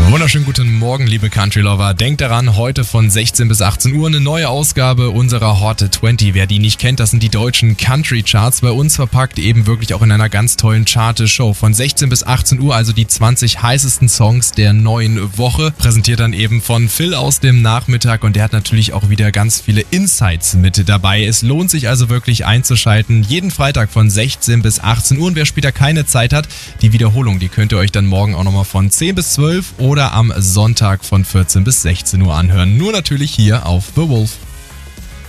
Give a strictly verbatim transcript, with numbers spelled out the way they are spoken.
Wunderschönen guten Morgen, liebe Country Lover. Denkt daran, heute von sechzehn bis achtzehn Uhr eine neue Ausgabe unserer Hot zwanzig. Wer die nicht kennt, das sind die deutschen Country Charts. Bei uns verpackt eben wirklich auch in einer ganz tollen Charte-Show. Von sechzehn bis achtzehn Uhr, also die zwanzig heißesten Songs der neuen Woche. Präsentiert dann eben von Phil aus dem Nachmittag und der hat natürlich auch wieder ganz viele Insights mit dabei. Es lohnt sich also wirklich einzuschalten. Jeden Freitag von sechzehn bis achtzehn Uhr und wer später keine Zeit hat, die Wiederholung, die könnt ihr euch dann morgen auch nochmal von zehn bis zwölf oder am Sonntag von vierzehn bis sechzehn Uhr anhören. Nur natürlich hier auf The Wolf.